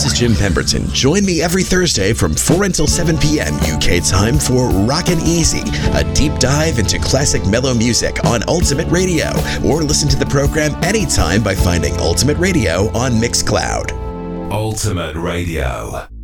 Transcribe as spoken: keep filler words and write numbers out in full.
is Jim Pemberton. Join me every Thursday from four until seven p.m. U K time for Rockin' Easy, a deep dive into classic mellow music on Ultimate Radio. Or listen to the program anytime by finding Ultimate Radio on Mixcloud. Ultimate Radio.